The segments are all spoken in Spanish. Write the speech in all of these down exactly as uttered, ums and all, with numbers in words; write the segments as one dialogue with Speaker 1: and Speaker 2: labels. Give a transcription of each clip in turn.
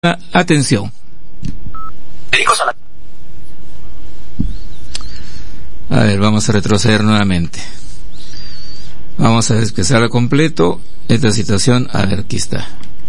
Speaker 1: Atención. A ver, vamos a retroceder nuevamente. Vamos a empezar a completo esta situación. A ver, aquí está.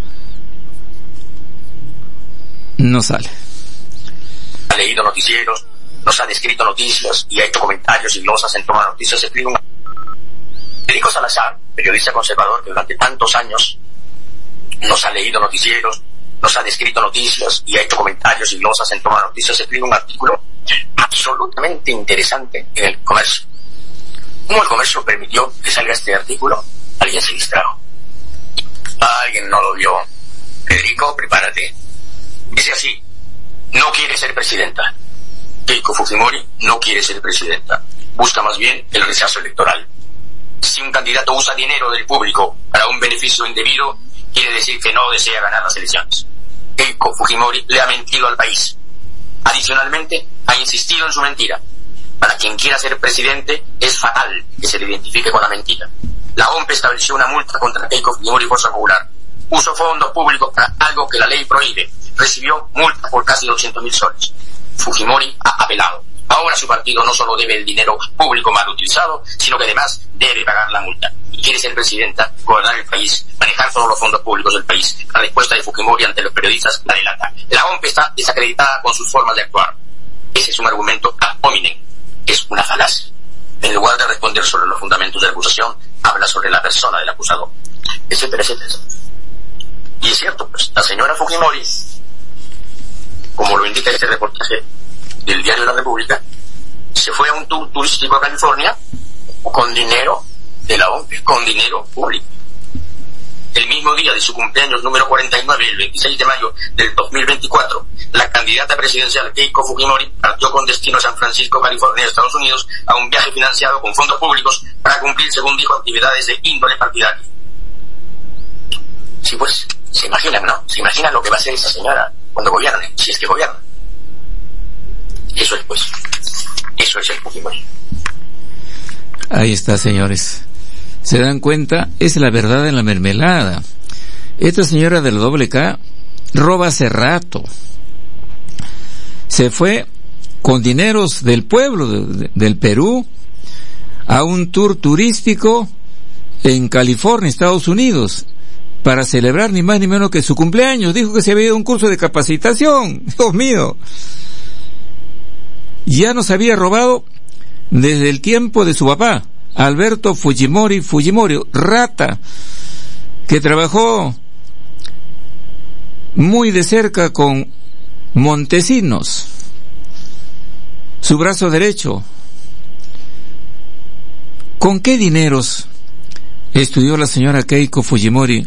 Speaker 1: No sale.
Speaker 2: Ha leído noticieros, nos ha descrito noticias y ha hecho comentarios y glosas en torno a noticias. Escribe un... Federico Salazar, periodista conservador que durante tantos años nos ha leído noticieros, nos ha descrito noticias y ha hecho comentarios y glosas en torno a noticias, escribe un artículo absolutamente interesante en El Comercio. Como El Comercio permitió que salga este artículo, alguien se distrajo. Alguien no lo vio. Federico, prepárate. Dice así: no quiere ser presidenta. Keiko Fujimori no quiere ser presidenta. Busca más bien el rechazo electoral. Si un candidato usa dinero del público para un beneficio indebido, quiere decir que no desea ganar las elecciones. Keiko Fujimori le ha mentido al país. Adicionalmente, ha insistido en su mentira. Para quien quiera ser presidente, es fatal que se le identifique con la mentira. La O M P estableció una multa contra Keiko Fujimori Fuerza Popular. Usó fondos públicos para algo que la ley prohíbe. Recibió multa por casi doscientos mil soles. Fujimori ha apelado. Ahora su partido no solo debe el dinero público mal utilizado, sino que además debe pagar la multa. Y quiere ser presidenta, gobernar el país, manejar todos los fondos públicos del país. La respuesta de Fujimori ante los periodistas la delata. La O M P está desacreditada con sus formas de actuar. Ese es un argumento ad hominem. Es una falacia. En lugar de responder sobre los fundamentos de la acusación, habla sobre la persona del acusador, etcétera, etcétera. Y es cierto, pues, la señora Fujimori, como lo indica este reportaje del Diario de la República, se fue a un tour turístico a California con dinero de la O M P, con dinero público. El mismo día de su cumpleaños número cuarenta y nueve, el veintiséis de mayo del dos mil veinticuatro, la candidata presidencial Keiko Fujimori partió con destino a San Francisco, California, Estados Unidos, a un viaje financiado con fondos públicos para cumplir, según dijo, actividades de índole partidaria. Sí, pues, se imaginan, ¿no? Se imaginan lo que va a hacer esa señora cuando gobierne, si es que gobierna. Eso es, pues, eso es el Fujimori.
Speaker 1: Ahí está, señores. ¿Se dan cuenta? Es la verdad en la mermelada. Esta señora del doble K roba hace rato. Se fue con dineros del pueblo de, de, del Perú a un tour turístico en California, Estados Unidos, para celebrar ni más ni menos que su cumpleaños. Dijo que se había ido a un curso de capacitación. Dios mío. Ya nos había robado desde el tiempo de su papá, Alberto Fujimori Fujimori, rata, que trabajó muy de cerca con Montesinos, su brazo derecho. ¿Con qué dineros estudió la señora Keiko Fujimori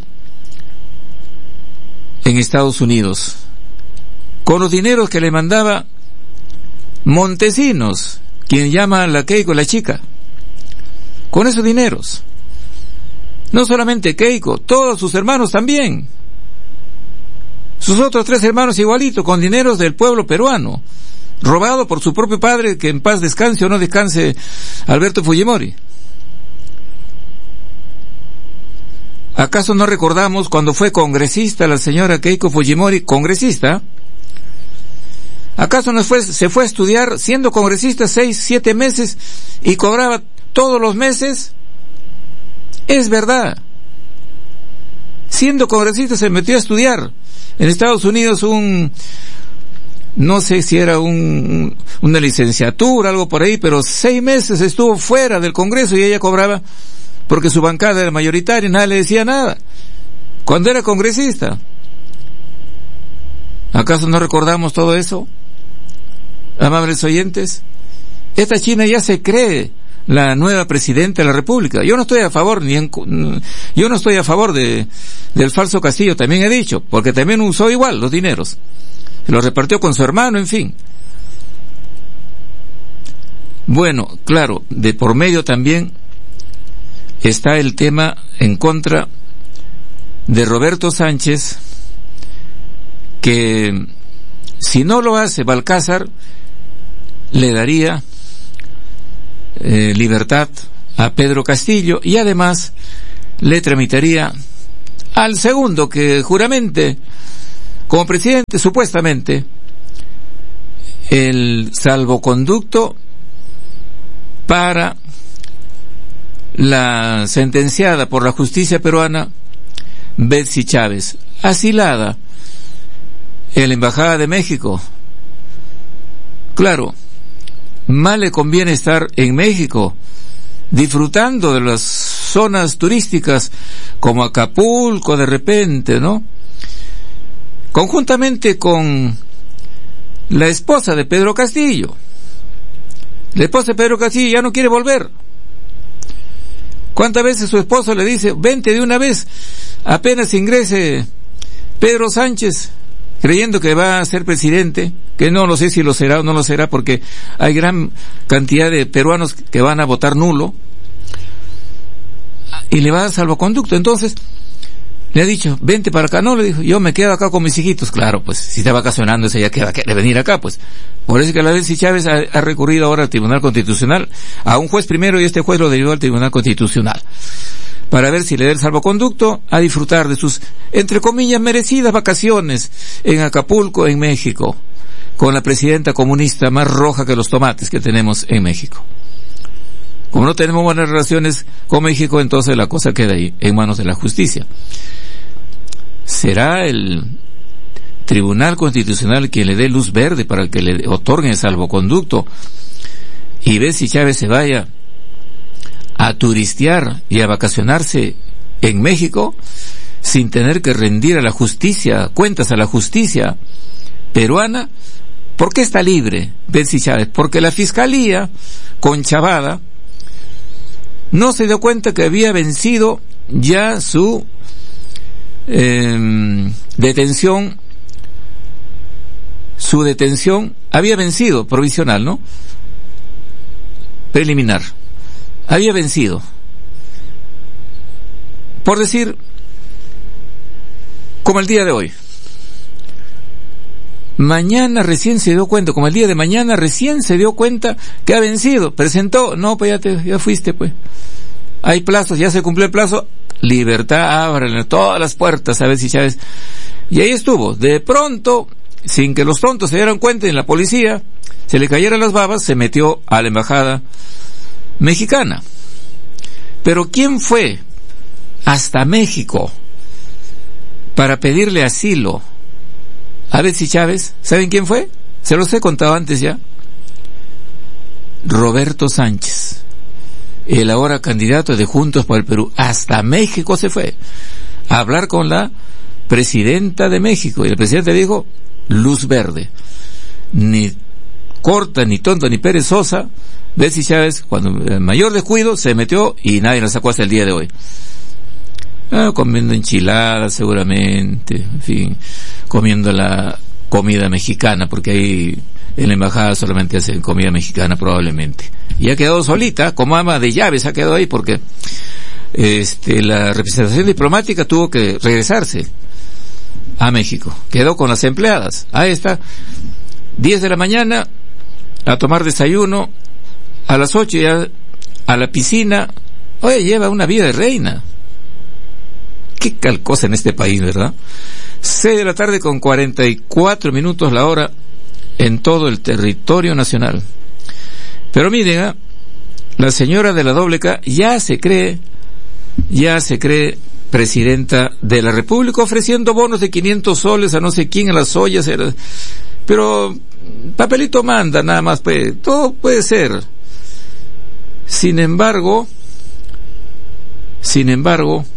Speaker 1: en Estados Unidos? Con los dineros que le mandaba Montesinos, quien llama a la Keiko la chica. Con esos dineros. No solamente Keiko, todos sus hermanos también. Sus otros tres hermanos igualitos, con dineros del pueblo peruano, robado por su propio padre, que en paz descanse o no descanse Alberto Fujimori. ¿Acaso no recordamos cuando fue congresista la señora Keiko Fujimori, congresista? ¿Acaso no fue, se fue a estudiar siendo congresista seis, siete meses y cobraba todos los meses? Es verdad. Siendo congresista se metió a estudiar en Estados Unidos un, no sé si era un, una licenciatura, algo por ahí, pero seis meses estuvo fuera del Congreso y ella cobraba porque su bancada era mayoritaria y nadie le decía nada cuando era congresista. ¿Acaso no recordamos todo eso, amables oyentes? Esta China ya se cree la nueva presidenta de la República. Yo no estoy a favor ni en, yo no estoy a favor de del falso Castillo, también he dicho, porque también usó igual los dineros, los repartió con su hermano, en fin. Bueno, claro, de por medio también está el tema en contra de Roberto Sánchez, que si no lo hace Balcázar, le daría eh, libertad a Pedro Castillo y además le tramitaría al segundo que juramente como presidente, supuestamente, el salvoconducto para la sentenciada por la justicia peruana Betsy Chávez, asilada en la Embajada de México. Claro, más le conviene estar en México, disfrutando de las zonas turísticas como Acapulco de repente, ¿no? Conjuntamente con la esposa de Pedro Castillo. La esposa de Pedro Castillo ya no quiere volver. ¿Cuántas veces su esposo le dice, vente de una vez, apenas ingrese Pedro Sánchez, creyendo que va a ser presidente, que no lo sé si lo será o no lo será, porque hay gran cantidad de peruanos que van a votar nulo, y le va a dar salvoconducto? Entonces le ha dicho, vente para acá. No, le dijo, yo me quedo acá con mis hijitos. Claro, pues, si está vacacionando, ella queda de venir acá, pues. Por eso que la Betsy Chávez ha, ha recurrido ahora al Tribunal Constitucional, a un juez primero, y este juez lo derivó al Tribunal Constitucional, para ver si le da el salvoconducto a disfrutar de sus, entre comillas, merecidas vacaciones en Acapulco, en México, con la presidenta comunista más roja que los tomates que tenemos en México. Como no tenemos buenas relaciones con México, entonces la cosa queda ahí, en manos de la justicia. ¿Será el Tribunal Constitucional quien le dé luz verde para que le otorguen el salvoconducto y Betsy Chávez se vaya a turistear y a vacacionarse en México sin tener que rendir a la justicia, cuentas a la justicia peruana? ¿Por qué está libre Betsy Chávez? Porque la Fiscalía, conchavada, no se dio cuenta que había vencido ya su eh, detención, su detención había vencido, provisional, ¿no? Preliminar. Había vencido. Por decir, como el día de hoy. Mañana recién se dio cuenta, como el día de mañana recién se dio cuenta que ha vencido. Presentó, no, pues ya, te, ya fuiste, pues. Hay plazos, ya se cumplió el plazo. Libertad, ábranle todas las puertas a Betsy Chávez. Y ahí estuvo. De pronto, sin que los tontos se dieran cuenta, en la policía se le cayeran las babas, se metió a la embajada mexicana. Pero ¿quién fue hasta México para pedirle asilo a Betsy Chávez? ¿Saben quién fue? Se los he contado antes ya. Roberto Sánchez, el ahora candidato de Juntos por el Perú. Hasta México se fue a hablar con la presidenta de México, y el presidente dijo, luz verde. Ni corta, ni tonta, ni perezosa, Betsy Chávez, cuando el mayor descuido, se metió y nadie la sacó hasta el día de hoy. Ah, comiendo enchiladas seguramente, en fin, comiendo la comida mexicana, porque ahí en la embajada solamente hacen comida mexicana probablemente. Y ha quedado solita, como ama de llaves, ha quedado ahí porque este la representación diplomática tuvo que regresarse a México. Quedó con las empleadas. Ahí está, diez de la mañana, a tomar desayuno, a las ocho ya a la piscina. Oye, lleva una vida de reina. Qué calcosa en este país, ¿verdad? seis de la tarde con cuarenta y cuatro minutos la hora en todo el territorio nacional. Pero miren, ¿eh? La señora de la doble K ya se cree, ya se cree presidenta de la República, ofreciendo bonos de quinientos soles a no sé quién, a las ollas, era... pero papelito manda nada más, pues, todo puede ser. Sin embargo, sin embargo,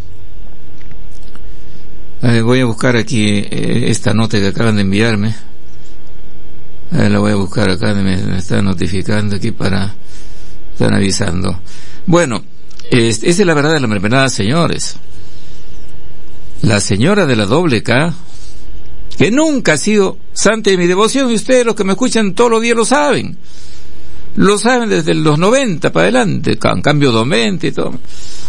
Speaker 1: eh, voy a buscar aquí eh, esta nota que acaban de enviarme. Eh, la voy a buscar acá, me, me están notificando aquí para, están avisando. Bueno, es, esa es la verdad de la mermelada, señores. La señora de la doble K, que nunca ha sido santa de mi devoción, y ustedes los que me escuchan todos los días lo saben. Lo saben desde los noventa para adelante, en cambio Domente y todo.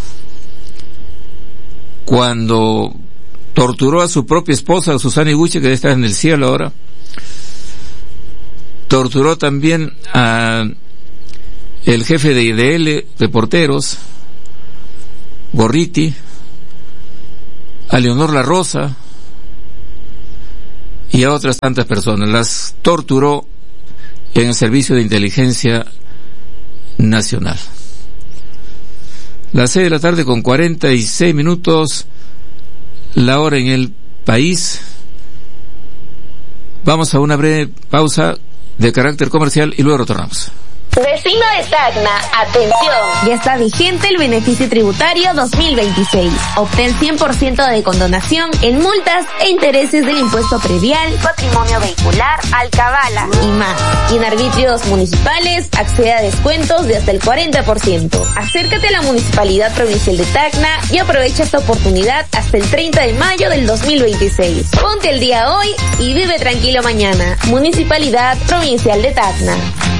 Speaker 1: Cuando torturó a su propia esposa, Susana Iguchi, que está en el cielo ahora, torturó también a el jefe de I D L Reporteros, Gorriti, a Leonor La Rosa, y a otras tantas personas. Las torturó en el Servicio de Inteligencia Nacional. Las seis de la tarde con cuarenta y seis minutos, la hora en el país. Vamos a una breve pausa de carácter comercial y luego retornamos.
Speaker 3: Vecino de Tacna, atención, ya está vigente el beneficio tributario dos mil veintiséis. Obtén cien por ciento de condonación en multas e intereses del impuesto predial, patrimonio vehicular, alcabala y más. Y en arbitrios municipales accede a descuentos de hasta el cuarenta por ciento. Acércate a la Municipalidad Provincial de Tacna y aprovecha esta oportunidad hasta el treinta de mayo del dos mil veintiséis. Ponte el día hoy y vive tranquilo mañana. Municipalidad Provincial de Tacna.